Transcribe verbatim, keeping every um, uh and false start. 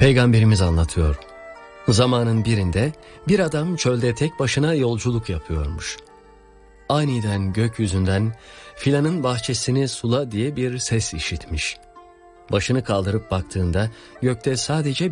Peygamberimiz anlatıyor. Zamanın birinde bir adam çölde tek başına yolculuk yapıyormuş. Aniden gökyüzünden filanın bahçesini sula diye bir ses işitmiş. Başını kaldırıp baktığında gökte sadece